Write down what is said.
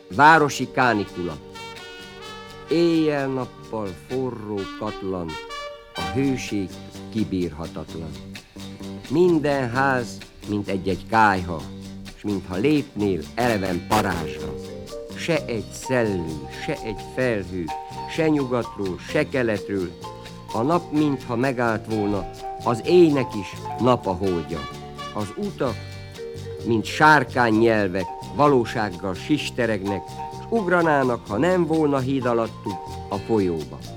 Városi kánikula. Éjjel-nappal forró katlan, a hőség kibírhatatlan. Minden ház, mint egy-egy kályha, s mintha lépnél eleven parázsra. Se egy szellő, se egy felhő, se nyugatról, se keletről. A nap mintha megállt volna, az éjnek is nap a holdja. Az utak, mint sárkány nyelvek, valósággal sisteregnek, s ugranának, ha nem volna híd alattuk a folyóba.